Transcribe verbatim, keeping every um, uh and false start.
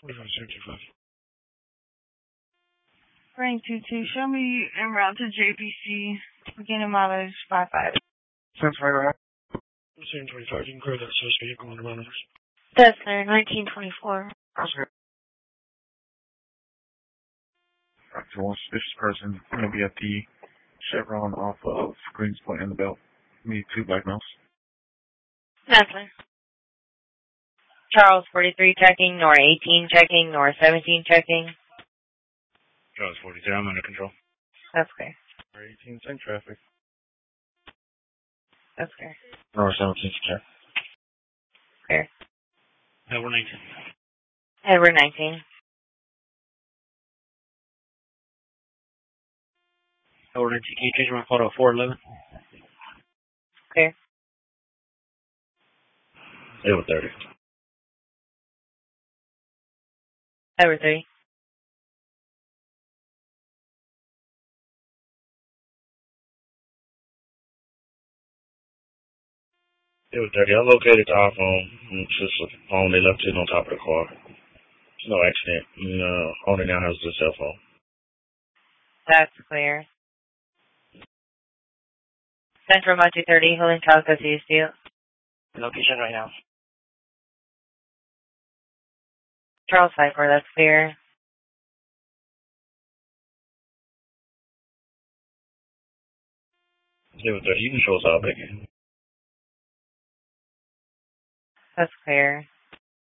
Frank two two, show me en route to J P C, beginning mileage five five. Sounds right out. Seven twenty-five, you can clear that source vehicle on the runners. That's there, nineteen twenty-four. That's good. Alright, so this person going to be at the Chevron off of Greens Point and the Belt. We need two black males. That's there. Charles forty-three checking, Nor eighteen checking, Nor seventeen checking. Charles forty-three, I'm under control. That's clear. Nor eighteen, same traffic. That's clear. Nor seventeen, check. Clear. Edward nineteen. Edward nineteen. Edward nineteen, can you change my photo to four eleven? Clear. Edward thirty. Edward thirty. Edward thirty, I located the iPhone. It's just a phone they left sitting on top of the car. There's no accident. And, uh, owner now has the cell phone. That's clear. Central one two thirty, holding Calico C S Steel. Location right now. Charles five four, that's clear. Edward thirty, you can show us all back. That's clear.